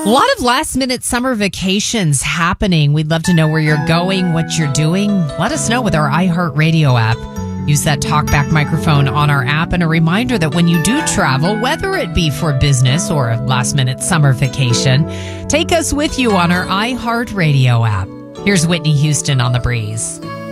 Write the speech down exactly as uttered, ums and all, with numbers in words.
A lot of last minute summer vacations happening. We'd love to know where you're going, what you're doing. Let us know with our iHeartRadio app. Use that talkback microphone on our app, and a reminder that when you do travel, whether it be for business or a last minute summer vacation, take us with you on our iHeartRadio app. Here's Whitney Houston on The Breeze.